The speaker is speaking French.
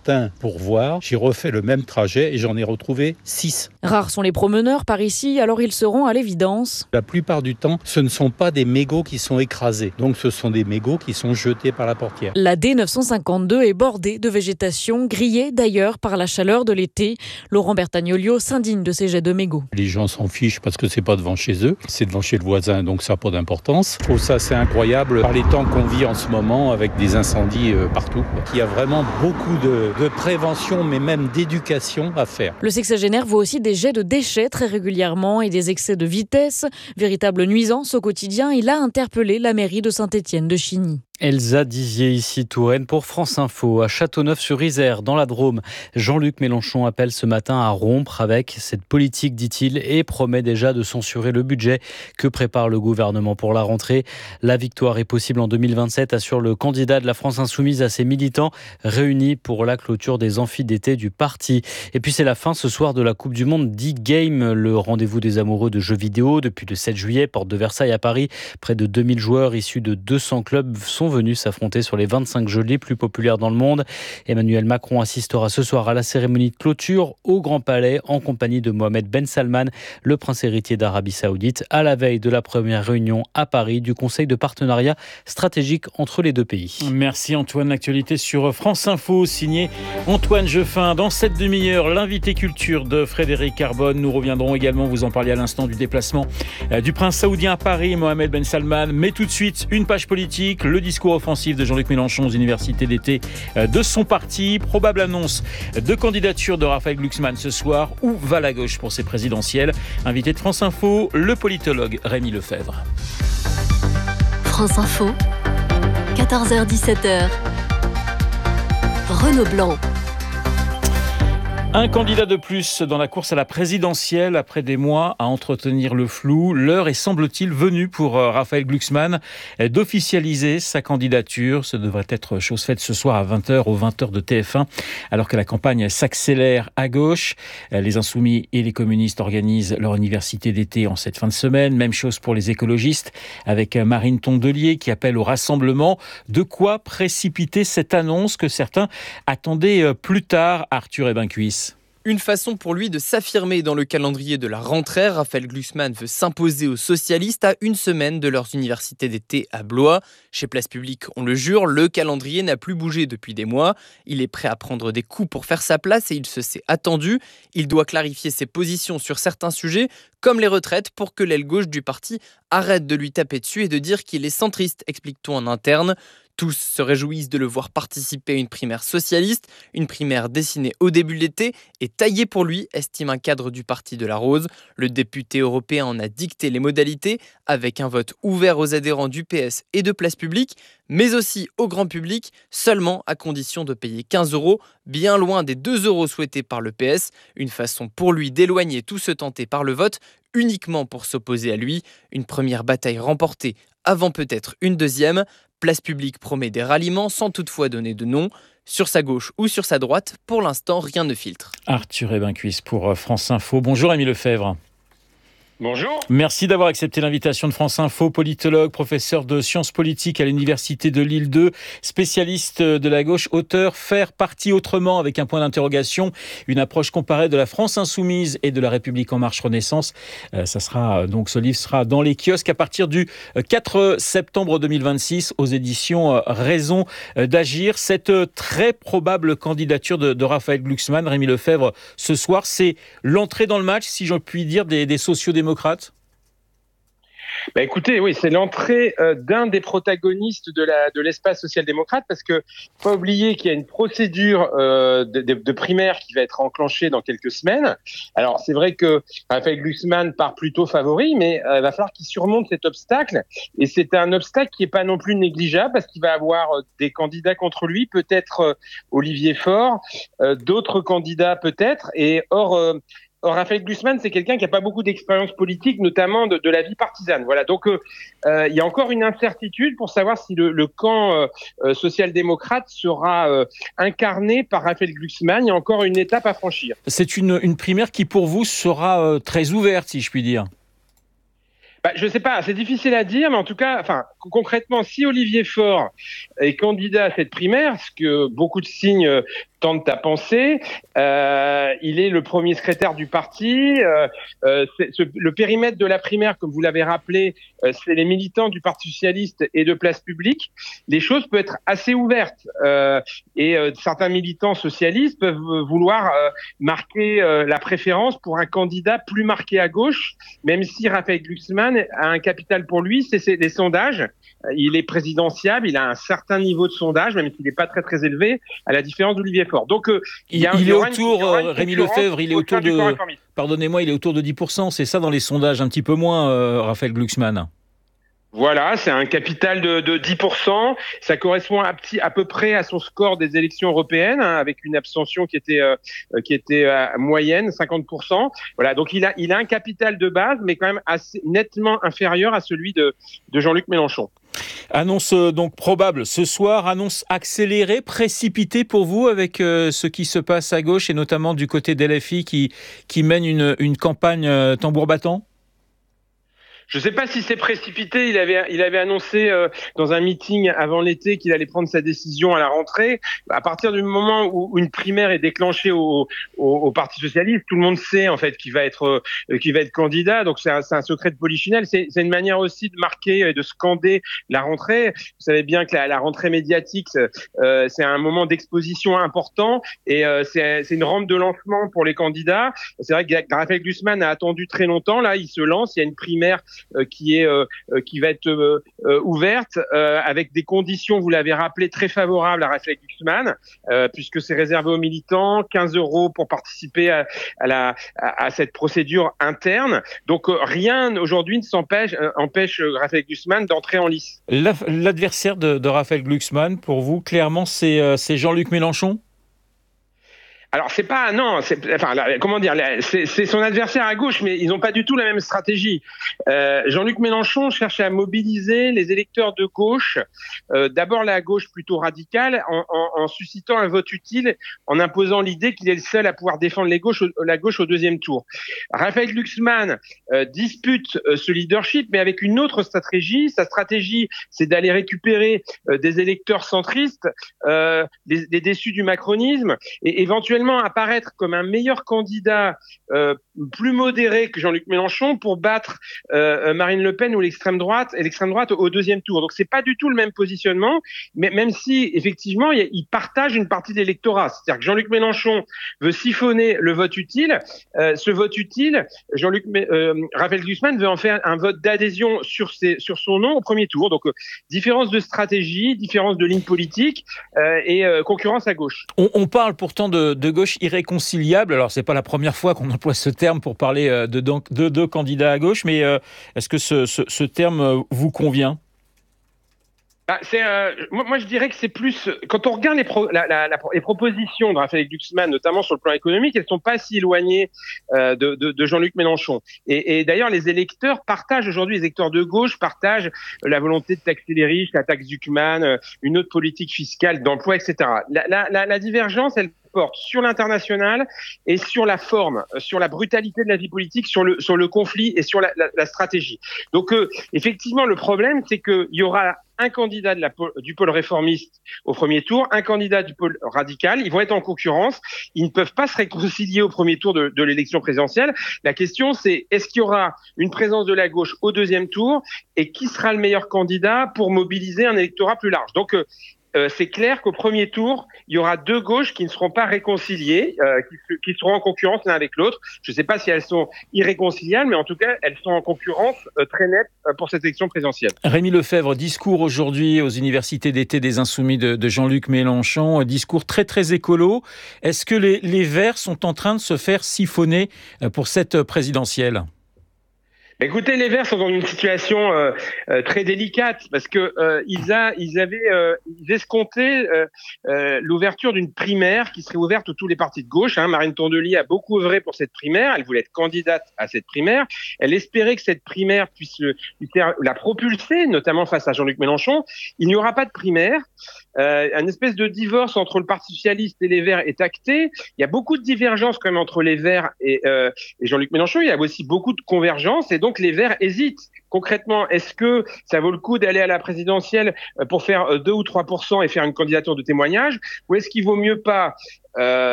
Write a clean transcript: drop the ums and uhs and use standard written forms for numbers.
matin pour voir. J'ai refait le même trajet et j'en ai retrouvé 6. Rares sont les promeneurs par ici, alors ils se rendent à l'évidence. La plupart du temps, ce ne sont pas des mégots qui sont écrasés. Donc ce sont des mégots qui sont jetés par la portière. La D952 est bordée de végétation, grillée d'ailleurs par la chaleur de l'été. Laurent Bertagnolio s'indigne de ces jets de mégots. Les gens s'en fichent parce que c'est pas devant chez eux, c'est devant chez le voisin, donc ça n'a pas d'importance. Je trouve ça assez incroyable par les temps qu'on vit en ce moment avec des incendies partout. Il y a vraiment beaucoup de prévention, mais même d'éducation à faire. Le sexagénaire voit aussi des jets de déchets très régulièrement et des excès de vitesse. Véritable nuisance au quotidien, il a interpellé la mairie de Saint-Étienne de Chigny. Elsa Dizier, ici Touraine pour France Info. À Châteauneuf-sur-Isère, dans la Drôme, Jean-Luc Mélenchon appelle ce matin à rompre avec cette politique, dit-il, et promet déjà de censurer le budget que prépare le gouvernement pour la rentrée. La victoire est possible en 2027, assure le candidat de la France Insoumise à ses militants réunis pour la clôture des amphis d'été du parti. Et puis c'est la fin ce soir de la Coupe du Monde d'e-game, le rendez-vous des amoureux de jeux vidéo depuis le 7 juillet, porte de Versailles à Paris. Près de 2000 joueurs issus de 200 clubs sont venus s'affronter sur les 25 jeux les plus populaires dans le monde. Emmanuel Macron assistera ce soir à la cérémonie de clôture au Grand Palais en compagnie de Mohamed Ben Salman, le prince héritier d'Arabie Saoudite, à la veille de la première réunion à Paris du Conseil de partenariat stratégique entre les deux pays. Merci Antoine, l'actualité sur France Info, signé Antoine Jeffin. Dans cette demi-heure, l'invité culture de Frédéric Carbone. Nous reviendrons également, vous en parliez à l'instant, du déplacement du prince saoudien à Paris, Mohamed Ben Salman. Mais tout de suite, une page politique, le discours offensif de Jean-Luc Mélenchon aux universités d'été de son parti. Probable annonce de candidature de Raphaël Glucksmann ce soir. Où va la gauche pour ces présidentielles? Invité de France Info, le politologue Rémi Lefebvre. France Info, 14h-17h. Renaud Blanc. Un candidat de plus dans la course à la présidentielle après des mois à entretenir le flou. L'heure est, semble-t-il, venue pour Raphaël Glucksmann d'officialiser sa candidature. Ce devrait être chose faite ce soir à 20h aux 20h de TF1, alors que la campagne s'accélère à gauche. Les Insoumis et les communistes organisent leur université d'été en cette fin de semaine. Même chose pour les écologistes, avec Marine Tondelier qui appelle au rassemblement. De quoi précipiter cette annonce que certains attendaient plus tard, Arthur Ebencuis? Une façon pour lui de s'affirmer dans le calendrier de la rentrée. Raphaël Glucksmann veut s'imposer aux socialistes à une semaine de leurs universités d'été à Blois. Chez Place Publique, on le jure, le calendrier n'a plus bougé depuis des mois. Il est prêt à prendre des coups pour faire sa place et il se sait attendu. Il doit clarifier ses positions sur certains sujets, comme les retraites, pour que l'aile gauche du parti arrête de lui taper dessus et de dire qu'il est centriste, explique-t-on en interne. Tous se réjouissent de le voir participer à une primaire socialiste, une primaire dessinée au début de l'été et taillée pour lui, estime un cadre du Parti de la Rose. Le député européen en a dicté les modalités avec un vote ouvert aux adhérents du PS et de Place Publique, mais aussi au grand public, seulement à condition de payer 15 €, bien loin des 2 € souhaités par le PS. Une façon pour lui d'éloigner tout ce tenté par le vote, uniquement pour s'opposer à lui. Une première bataille remportée avant peut-être une deuxième. Place Publique promet des ralliements sans toutefois donner de nom. Sur sa gauche ou sur sa droite, pour l'instant, rien ne filtre. Arthur Ebencuis pour France Info. Bonjour Rémi Lefebvre. Bonjour. Merci d'avoir accepté l'invitation de France Info, politologue, professeur de sciences politiques à l'université de Lille 2, spécialiste de la gauche, auteur Faire parti autrement avec un point d'interrogation, une approche comparée de la France Insoumise et de la République en marche Renaissance. Ce livre sera dans les kiosques à partir du 4 septembre 2026 aux éditions Raison d'agir. Cette très probable candidature de Raphaël Glucksmann, Rémi Lefebvre, ce soir, c'est l'entrée dans le match, si j'en puis dire, des sociaux-démocrates. Écoutez, oui, c'est l'entrée d'un des protagonistes de l'espace social-démocrate, parce que faut pas oublier qu'il y a une procédure de primaire qui va être enclenchée dans quelques semaines. Alors c'est vrai que Raphaël Glucksmann part plutôt favori, mais il va falloir qu'il surmonte cet obstacle, et c'est un obstacle qui est pas non plus négligeable, parce qu'il va avoir des candidats contre lui, peut-être Olivier Faure, d'autres candidats peut-être, et Or, Raphaël Glucksmann, c'est quelqu'un qui n'a pas beaucoup d'expérience politique, notamment de la vie partisane. Voilà, donc il y a encore une incertitude pour savoir si le camp social-démocrate sera incarné par Raphaël Glucksmann. Il y a encore une étape à franchir. C'est une primaire qui, pour vous, sera très ouverte, si je puis dire. Je sais pas, c'est difficile à dire, mais en tout cas, concrètement, si Olivier Faure est candidat à cette primaire, ce que beaucoup de signes tentent à penser, il est le premier secrétaire du parti. Le périmètre de la primaire, comme vous l'avez rappelé, c'est les militants du Parti socialiste et de Place Publique. Les choses peuvent être assez ouvertes, et certains militants socialistes peuvent vouloir marquer la préférence pour un candidat plus marqué à gauche, même si Raphaël Glucksmann a un capital pour lui, c'est les sondages. Il est présidentiable, il a un certain niveau de sondage, même s'il n'est pas très très élevé, à la différence d'Olivier Faure. Donc il est autour, Rémi Lefebvre, il est autour de, pardonnez-moi, il est autour de 10%, c'est ça dans les sondages, un petit peu moins, Raphaël Glucksmann. Voilà, c'est un capital de 10%. Ça correspond à peu près à son score des élections européennes, avec une abstention qui était moyenne, 50%. Voilà, donc il a un capital de base, mais quand même assez nettement inférieur à celui de Jean-Luc Mélenchon. Annonce donc probable ce soir, annonce accélérée, précipitée pour vous avec ce qui se passe à gauche et notamment du côté d'LFI qui mène une campagne tambour battant. Je ne sais pas si c'est précipité. Il avait annoncé dans un meeting avant l'été qu'il allait prendre sa décision à la rentrée. À partir du moment où une primaire est déclenchée au Parti socialiste, tout le monde sait en fait qu'il va être candidat. Donc c'est un secret de polichinelle. C'est une manière aussi de marquer et de scander la rentrée. Vous savez bien que la rentrée médiatique c'est un moment d'exposition important et c'est une rampe de lancement pour les candidats. C'est vrai que Raphaël Glucksmann a attendu très longtemps. Là, il se lance. Il y a une primaire qui va être ouverte avec des conditions, vous l'avez rappelé, très favorables à Raphaël Glucksmann, puisque c'est réservé aux militants, 15 € pour participer à cette procédure interne. Donc rien aujourd'hui ne empêche Raphaël Glucksmann d'entrer en lice. L'adversaire de Raphaël Glucksmann, pour vous, clairement, c'est Jean-Luc Mélenchon ? Alors c'est son adversaire à gauche, mais ils n'ont pas du tout la même stratégie. Jean-Luc Mélenchon cherche à mobiliser les électeurs de gauche, d'abord la gauche plutôt radicale, en suscitant un vote utile, en imposant l'idée qu'il est le seul à pouvoir défendre la gauche au deuxième tour. Raphaël Glucksmann dispute ce leadership, mais avec une autre stratégie. Sa stratégie, c'est d'aller récupérer des électeurs centristes, des déçus du macronisme, et éventuellement apparaître comme un meilleur candidat plus modéré que Jean-Luc Mélenchon pour battre Marine Le Pen ou l'extrême droite au deuxième tour. Donc c'est pas du tout le même positionnement, mais même si effectivement il partage une partie de l'électorat. C'est-à-dire que Jean-Luc Mélenchon veut siphonner le vote utile. Ce vote utile, Raphaël Glucksmann veut en faire un vote d'adhésion sur son nom au premier tour. Donc différence de stratégie, différence de ligne politique et concurrence à gauche. On parle pourtant de gauche irréconciliable. Alors, c'est pas la première fois qu'on emploie ce terme pour parler de deux candidats à gauche, mais est-ce que ce terme vous convient ? Moi, je dirais que c'est plus quand on regarde les propositions de Raphaël Glucksmann, notamment sur le plan économique, elles sont pas si éloignées de Jean-Luc Mélenchon. Et d'ailleurs, les électeurs de gauche partagent la volonté de taxer les riches, la taxe Zuckman, une autre politique fiscale, d'emploi, etc. La divergence, elle porte sur l'international et sur la forme, sur la brutalité de la vie politique, sur le conflit et sur la stratégie. Donc effectivement, le problème, c'est qu'il y aura un candidat du pôle réformiste au premier tour, un candidat du pôle radical. Ils vont être en concurrence. Ils ne peuvent pas se réconcilier au premier tour de l'élection présidentielle. La question, c'est est-ce qu'il y aura une présence de la gauche au deuxième tour et qui sera le meilleur candidat pour mobiliser un électorat plus large? Donc, c'est clair qu'au premier tour, il y aura deux gauches qui ne seront pas réconciliées, qui seront en concurrence l'un avec l'autre. Je ne sais pas si elles sont irréconciliables, mais en tout cas, elles sont en concurrence très nette pour cette élection présidentielle. Rémi Lefebvre, discours aujourd'hui aux universités d'été des Insoumis de Jean-Luc Mélenchon, discours très très écolo. Est-ce que les Verts sont en train de se faire siphonner pour cette présidentielle ? Écoutez, les Verts sont dans une situation très délicate parce que ils escomptaient l'ouverture d'une primaire qui serait ouverte à tous les partis de gauche. Marine Tondelier a beaucoup œuvré pour cette primaire. Elle voulait être candidate à cette primaire. Elle espérait que cette primaire puisse la propulser, notamment face à Jean-Luc Mélenchon. Il n'y aura pas de primaire. Un espèce de divorce entre le Parti socialiste et les Verts est acté. Il y a beaucoup de divergences quand même entre les Verts et Jean-Luc Mélenchon. Il y a aussi beaucoup de convergences et donc les Verts hésitent. Concrètement, est-ce que ça vaut le coup d'aller à la présidentielle pour faire 2 ou 3% et faire une candidature de témoignage, ou est-ce qu'il vaut mieux pas